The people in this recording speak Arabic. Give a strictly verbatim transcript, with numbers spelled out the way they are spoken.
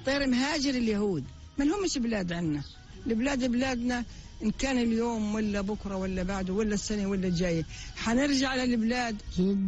طير مهاجر اليهود، ما لهمش بلاد عنا. البلاد بلادنا، إن كان اليوم ولا بكرة ولا بعده ولا السنة ولا الجاية حنرجع للبلاد.